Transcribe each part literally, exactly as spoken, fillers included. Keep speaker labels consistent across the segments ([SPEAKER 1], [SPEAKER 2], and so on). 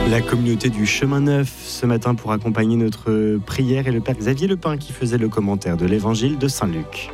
[SPEAKER 1] La communauté du Chemin Neuf ce matin pour accompagner notre prière et le Père Xavier Lepin qui faisait le commentaire de l'évangile de Saint Luc.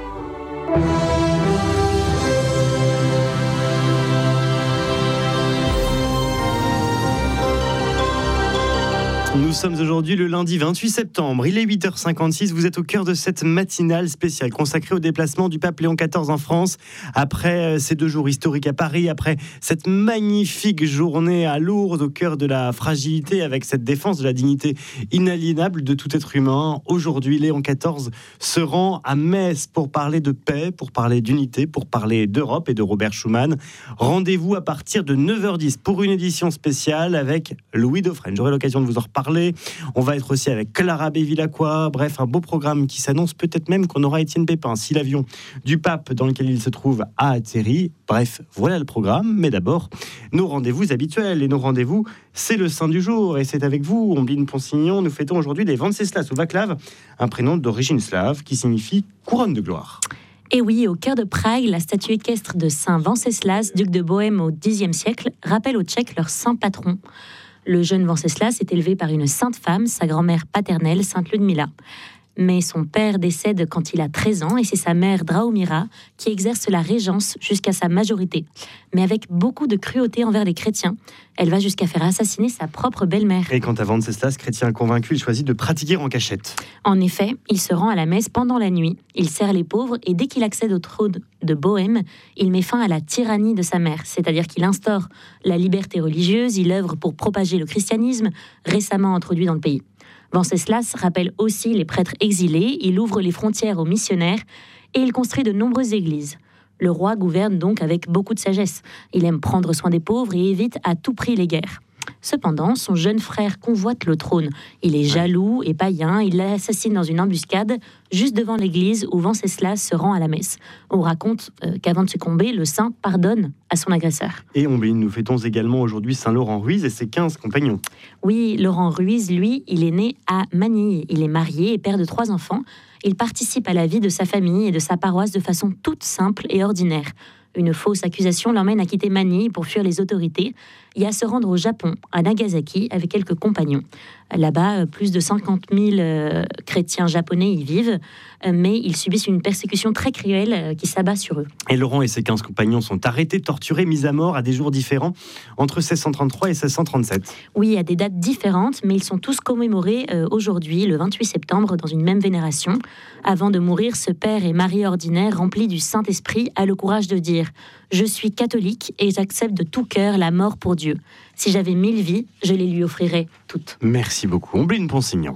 [SPEAKER 1] Nous sommes aujourd'hui le lundi vingt-huit septembre, il est huit heures cinquante-six, vous êtes au cœur de cette matinale spéciale consacrée au déplacement du pape Léon quatorze en France. Après ces deux jours historiques à Paris, après cette magnifique journée à Lourdes, au cœur de la fragilité avec cette défense de la dignité inaliénable de tout être humain, aujourd'hui Léon quatorze se rend à Metz pour parler de paix, pour parler d'unité, pour parler d'Europe et de Robert Schuman. Rendez-vous à partir de neuf heures dix pour une édition spéciale avec Louis Dauphren. J'aurai l'occasion de vous en reparler. On va être aussi avec Clara Bevilacqua. Bref, un beau programme qui s'annonce. Peut-être même qu'on aura Étienne Pépin si l'avion du pape dans lequel il se trouve a atterri. Bref, voilà le programme. Mais d'abord, nos rendez-vous habituels. Et nos rendez-vous, c'est le saint du jour. Et c'est avec vous, Ombline Ponsignon. Nous fêtons aujourd'hui les Venceslas ou Vaclav, un prénom d'origine slave qui signifie couronne de gloire.
[SPEAKER 2] Et oui, au cœur de Prague, la statue équestre de saint Venceslas, duc de Bohême au dixième siècle, rappelle aux Tchèques leur saint patron. Le jeune Venceslas est élevé par une sainte femme, sa grand-mère paternelle, sainte Ludmila. Mais son père décède quand il a treize ans et c'est sa mère Drahomira qui exerce la régence jusqu'à sa majorité. Mais avec beaucoup de cruauté envers les chrétiens, elle va jusqu'à faire assassiner sa propre belle-mère.
[SPEAKER 1] Et quant à Venceslas, chrétien convaincu, il choisit de pratiquer en cachette.
[SPEAKER 2] En effet, il se rend à la messe pendant la nuit, il sert les pauvres et dès qu'il accède au trône de Bohême, il met fin à la tyrannie de sa mère, c'est-à-dire qu'il instaure la liberté religieuse, il œuvre pour propager le christianisme, récemment introduit dans le pays. Venceslas rappelle aussi les prêtres exilés, il ouvre les frontières aux missionnaires et il construit de nombreuses églises. Le roi gouverne donc avec beaucoup de sagesse. Il aime prendre soin des pauvres et évite à tout prix les guerres. Cependant, son jeune frère convoite le trône. Il est jaloux et païen, il l'assassine dans une embuscade juste devant l'église où Venceslas se rend à la messe. On raconte euh, qu'avant de succomber, le saint pardonne à son agresseur.
[SPEAKER 1] Et Ombline, nous fêtons également aujourd'hui Saint Laurent Ruiz et ses quinze compagnons.
[SPEAKER 2] Oui, Laurent Ruiz, lui, il est né à Manille. Il est marié et père de trois enfants. Il participe à la vie de sa famille et de sa paroisse de façon toute simple et ordinaire. Une fausse accusation l'emmène à quitter Manille pour fuir les autorités et à se rendre au Japon, à Nagasaki, avec quelques compagnons. Là-bas, plus de cinquante mille euh, chrétiens japonais y vivent, euh, mais ils subissent une persécution très cruelle euh, qui s'abat sur eux.
[SPEAKER 1] Et Laurent et ses quinze compagnons sont arrêtés, torturés, mis à mort à des jours différents, entre seize cent trente-trois et seize cent trente-sept.
[SPEAKER 2] Oui, à des dates différentes, mais ils sont tous commémorés euh, aujourd'hui, le vingt-huit septembre, dans une même vénération. Avant de mourir, ce père et mari ordinaire, rempli du Saint-Esprit, a le courage de dire « Je suis catholique et j'accepte de tout cœur la mort pour Dieu. Si j'avais mille vies, je les lui offrirais toutes. »
[SPEAKER 1] Merci beaucoup. Ombline Ponsignon.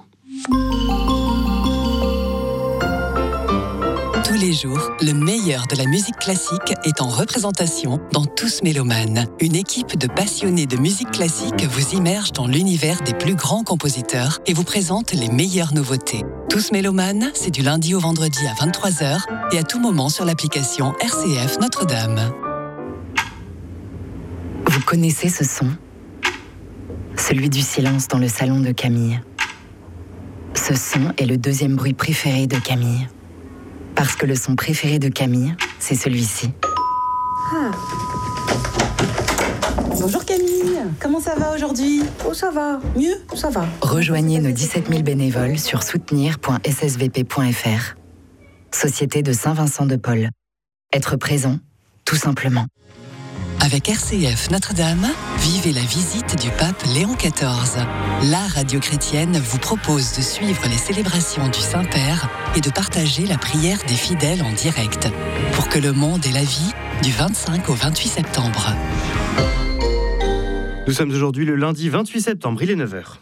[SPEAKER 3] Tous les jours, le meilleur de la musique classique est en représentation dans Tous Mélomanes. Une équipe de passionnés de musique classique vous immerge dans l'univers des plus grands compositeurs et vous présente les meilleures nouveautés. Tous Mélomanes, c'est du lundi au vendredi à vingt-trois heures et à tout moment sur l'application R C F Notre-Dame.
[SPEAKER 4] Vous connaissez ce son ? Celui du silence dans le salon de Camille. Ce son est le deuxième bruit préféré de Camille. Parce que le son préféré de Camille, c'est celui-ci.
[SPEAKER 5] Ah. Bonjour Camille, comment ça va aujourd'hui ? Oh ça va, mieux, ça va.
[SPEAKER 4] Rejoignez nos dix-sept mille bénévoles sur soutenir point s s v p point f r. Société de Saint-Vincent de Paul. Être présent, tout simplement.
[SPEAKER 3] Avec R C F Notre-Dame, vivez la visite du pape Léon quatorze. La radio chrétienne vous propose de suivre les célébrations du Saint-Père et de partager la prière des fidèles en direct pour que le monde ait la vie du vingt-cinq au vingt-huit septembre.
[SPEAKER 1] Nous sommes aujourd'hui le lundi vingt-huit septembre, il est neuf heures.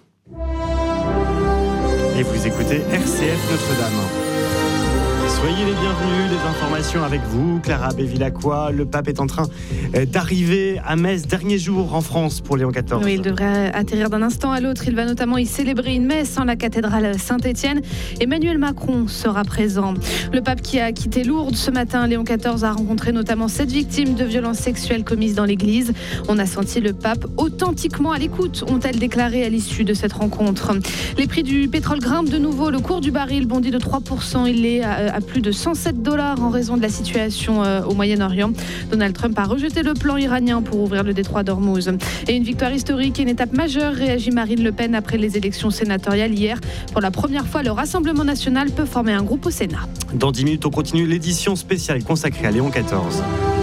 [SPEAKER 1] Et vous écoutez R C F Notre-Dame. Soyez les bienvenus, les informations avec vous, Clara Bevilacqua. Le pape est en train d'arriver à Metz, dernier jour en France pour Léon quatorze.
[SPEAKER 6] Oui, il devrait atterrir d'un instant à l'autre. Il va notamment y célébrer une messe en la cathédrale Saint-Étienne. Emmanuel Macron sera présent. Le pape qui a quitté Lourdes ce matin, Léon quatorze, a rencontré notamment sept victimes de violences sexuelles commises dans l'église. On a senti le pape authentiquement à l'écoute, ont-elles déclaré à l'issue de cette rencontre. Les prix du pétrole grimpent de nouveau. Le cours du baril bondit de trois pour cent. Il est à, à plus plus de cent sept dollars en raison de la situation euh, au Moyen-Orient. Donald Trump a rejeté le plan iranien pour ouvrir le détroit d'Ormuz. Et une victoire historique et une étape majeure, réagit Marine Le Pen après les élections sénatoriales hier. Pour la première fois, le Rassemblement national peut former un groupe au Sénat.
[SPEAKER 1] Dans dix minutes, on continue l'édition spéciale consacrée à Léon quatorze.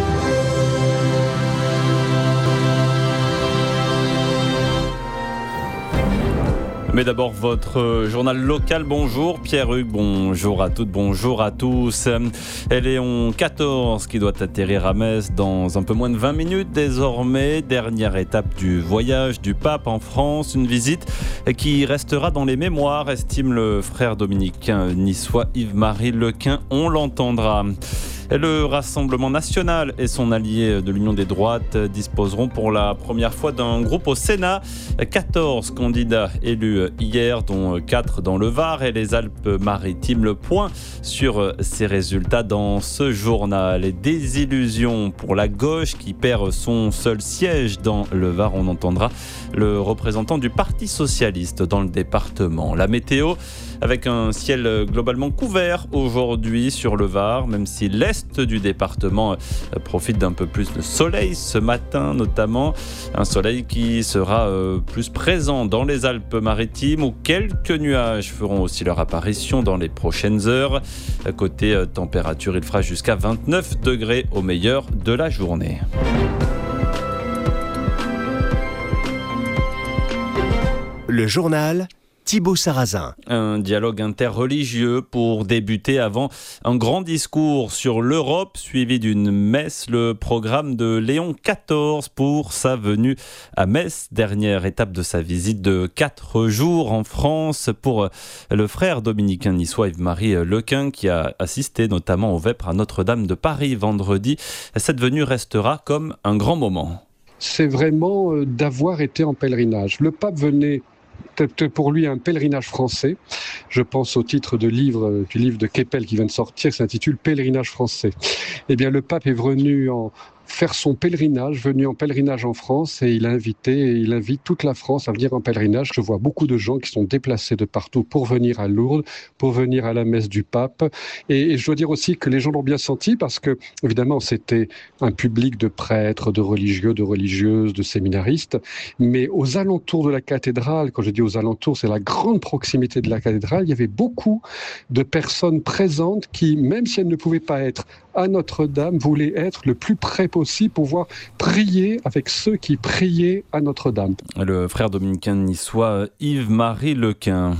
[SPEAKER 7] Mais d'abord, votre journal local. Bonjour Pierre-Hugues, bonjour à toutes, bonjour à tous. Et Léon quatorze qui doit atterrir à Metz dans un peu moins de vingt minutes désormais. Dernière étape du voyage du pape en France. Une visite qui restera dans les mémoires, estime le frère dominicain niçois Yves-Marie Lequin. On l'entendra. Le Rassemblement national et son allié de l'Union des droites disposeront pour la première fois d'un groupe au Sénat. quatorze candidats élus hier, dont quatre dans le Var et les Alpes-Maritimes. Le point sur ces résultats dans ce journal. Et désillusion pour la gauche qui perd son seul siège dans le Var. On entendra le représentant du Parti socialiste dans le département. La météo, avec un ciel globalement couvert aujourd'hui sur le Var, même si l'est du département profite d'un peu plus de soleil ce matin notamment. Un soleil qui sera plus présent dans les Alpes-Maritimes où quelques nuages feront aussi leur apparition dans les prochaines heures. Côté température, il fera jusqu'à vingt-neuf degrés au meilleur de la journée.
[SPEAKER 8] Le journal Thibaut Sarrazin.
[SPEAKER 7] Un dialogue interreligieux pour débuter avant un grand discours sur l'Europe suivi d'une messe. Le programme de Léon quatorze pour sa venue à Metz. Dernière étape de sa visite de quatre jours en France pour le frère dominicain niçois Yves-Marie Lequin qui a assisté notamment au Vêpres à Notre-Dame de Paris vendredi. Cette venue restera comme un grand moment.
[SPEAKER 9] C'est vraiment d'avoir été en pèlerinage. Le pape venait peut-être pour lui un pèlerinage français. Je pense au titre de livre, du livre de Keppel qui vient de sortir, qui s'intitule Pèlerinage français. Eh bien, le pape est venu en faire son pèlerinage, venu en pèlerinage en France et il a invité, et il invite toute la France à venir en pèlerinage. Je vois beaucoup de gens qui sont déplacés de partout pour venir à Lourdes, pour venir à la messe du pape. Et, et je dois dire aussi que les gens l'ont bien senti parce que, évidemment, c'était un public de prêtres, de religieux, de religieuses, de séminaristes. Mais aux alentours de la cathédrale, quand je dis aux alentours, c'est la grande proximité de la cathédrale, il y avait beaucoup de personnes présentes qui, même si elles ne pouvaient pas être à Notre-Dame, voulaient être le plus près possible, pouvoir prier avec ceux qui priaient à Notre-Dame.
[SPEAKER 7] Le frère dominicain niçois Yves-Marie Lequin.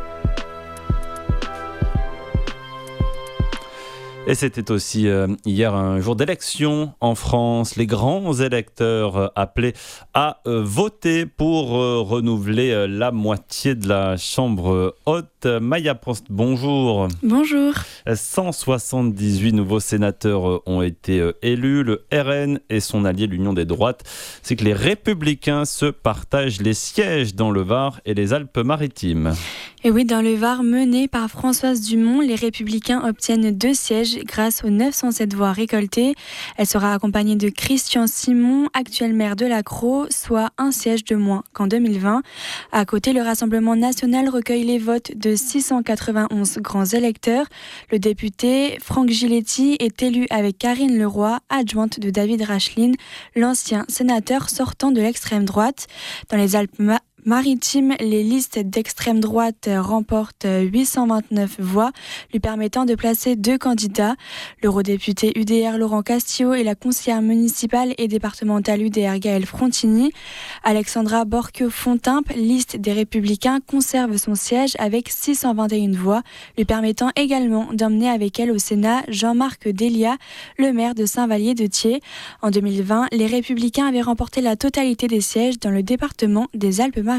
[SPEAKER 7] Et c'était aussi euh, hier un jour d'élection en France. Les grands électeurs euh, appelés à euh, voter pour euh, renouveler euh, la moitié de la Chambre haute. Maya Prost, bonjour.
[SPEAKER 10] Bonjour.
[SPEAKER 7] cent soixante-dix-huit nouveaux sénateurs euh, ont été euh, élus. Le R N et son allié, l'Union des droites, c'est que les Républicains se partagent les sièges dans le Var et les Alpes-Maritimes.
[SPEAKER 10] Et oui, dans le Var, mené par Françoise Dumont, les Républicains obtiennent deux sièges grâce aux neuf cent sept voix récoltées. Elle sera accompagnée de Christian Simon, actuel maire de Lacros, soit un siège de moins qu'en deux mille vingt. À côté, le Rassemblement national recueille les votes de six cent quatre-vingt-onze grands électeurs. Le député Franck Giletti est élu avec Karine Leroy, adjointe de David Racheline, l'ancien sénateur sortant de l'extrême droite. Dans les Alpes-Maritimes, Maritimes, les listes d'extrême droite remportent huit cent vingt-neuf voix, lui permettant de placer deux candidats, l'eurodéputé U D R Laurent Castillo et la conseillère municipale et départementale U D R Gaëlle Frontini. Alexandra Borchio-Fontimp, liste des Républicains, conserve son siège avec six cent vingt et une voix, lui permettant également d'emmener avec elle au Sénat Jean-Marc Delia, le maire de Saint-Vallier-de-Thiers. En deux mille vingt, les Républicains avaient remporté la totalité des sièges dans le département des Alpes-Maritimes.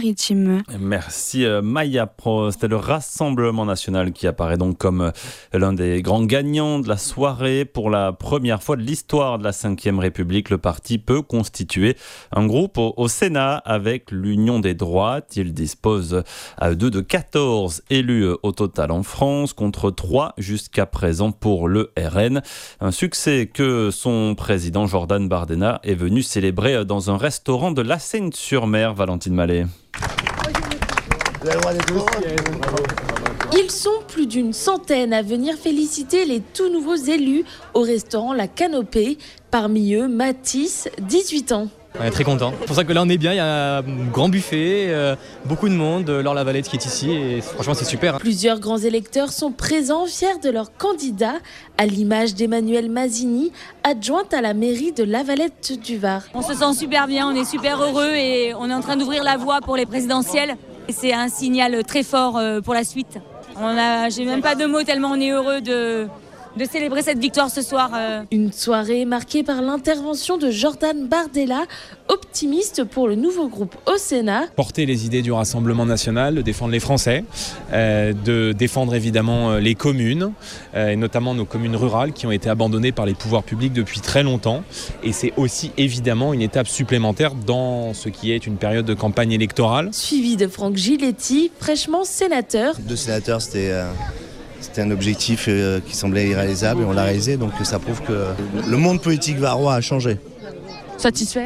[SPEAKER 7] Merci Maya Prost. Le Rassemblement national qui apparaît donc comme l'un des grands gagnants de la soirée. Pour la première fois de l'histoire de la cinquième République, le parti peut constituer un groupe au, au Sénat avec l'Union des droites. Il dispose à deux de quatorze élus au total en France, contre trois jusqu'à présent pour le R N. Un succès que son président Jordan Bardella est venu célébrer dans un restaurant de La Seyne-sur-Mer. Valentine Mallet.
[SPEAKER 11] Vous avez le droit d'être Ils sont plus d'une centaine à venir féliciter les tout nouveaux élus au restaurant La Canopée. Parmi eux, Mathis, dix-huit ans.
[SPEAKER 12] On est très content. C'est pour ça que là on est bien, il y a un grand buffet, euh, beaucoup de monde, Laure Lavalette qui est ici et franchement c'est super.
[SPEAKER 11] Plusieurs grands électeurs sont présents, fiers de leur candidat, à l'image d'Emmanuelle Mazzini, adjointe à la mairie de Lavalette du Var.
[SPEAKER 13] On se sent super bien, on est super heureux et on est en train d'ouvrir la voie pour les présidentielles. Et c'est un signal très fort pour la suite. On a, j'ai même pas de mots tellement on est heureux de... de célébrer cette victoire ce soir. Euh.
[SPEAKER 11] Une soirée marquée par l'intervention de Jordan Bardella, optimiste pour le nouveau groupe au Sénat.
[SPEAKER 14] Porter les idées du Rassemblement national, de défendre les Français, euh, de défendre évidemment les communes, euh, et notamment nos communes rurales qui ont été abandonnées par les pouvoirs publics depuis très longtemps. Et c'est aussi évidemment une étape supplémentaire dans ce qui est une période de campagne électorale.
[SPEAKER 11] Suivi de Franck Giletti, fraîchement sénateur.
[SPEAKER 15] Deux sénateurs, c'était... Euh... C'était un objectif euh, qui semblait irréalisable et on l'a réalisé, donc ça prouve que le monde politique varois a changé.
[SPEAKER 11] Satisfait ?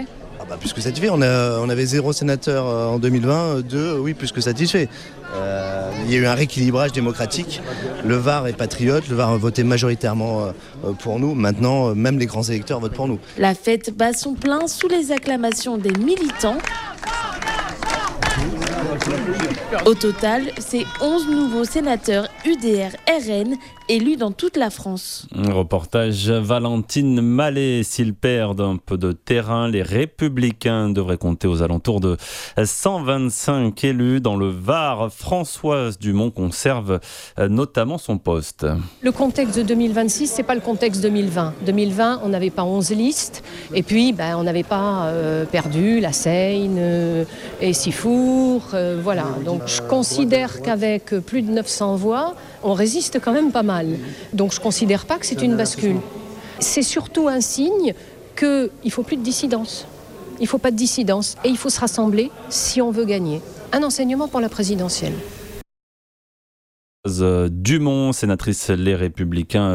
[SPEAKER 15] Ah bah, plus que satisfait, on, a, on avait zéro sénateur en deux mille vingt, deux, oui, plus que satisfait. Euh, il y a eu un rééquilibrage démocratique, le Var est patriote, le Var a voté majoritairement euh, pour nous, maintenant même les grands électeurs votent pour nous.
[SPEAKER 11] La fête bat son plein sous les acclamations des militants. Au total, c'est onze nouveaux sénateurs U D R R N élus dans toute la France.
[SPEAKER 7] Reportage Valentine Mallet. S'ils perdent un peu de terrain, les Républicains devraient compter aux alentours de cent vingt-cinq élus dans le Var. Françoise Dumont conserve notamment son poste.
[SPEAKER 16] Le contexte de deux mille vingt-six, c'est pas le contexte deux mille vingt. deux mille vingt, on n'avait pas onze listes et puis ben, on n'avait pas euh, perdu la Seine euh, et Sifour. Euh, voilà. Donc je considère qu'avec plus de neuf cents voix, on résiste quand même pas mal. Donc je ne considère pas que c'est une bascule. C'est surtout un signe qu'il ne faut plus de dissidence. Il ne faut pas de dissidence et il faut se rassembler si on veut gagner. Un enseignement pour la présidentielle.
[SPEAKER 7] Dumont, sénatrice Les Républicains.